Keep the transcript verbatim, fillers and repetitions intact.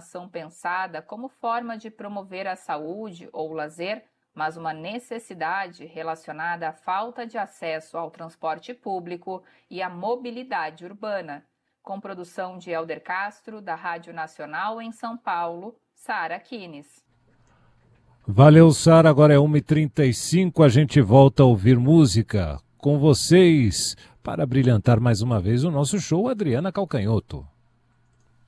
ação pensada como forma de promover a saúde ou o lazer, mas uma necessidade relacionada à falta de acesso ao transporte público e à mobilidade urbana. Com produção de Helder Castro, da Rádio Nacional em São Paulo, Sara Kines. Valeu, Sara. Agora é uma e trinta e cinco, a gente volta a ouvir música com vocês para brilhantar mais uma vez o nosso show, Adriana Calcanhoto.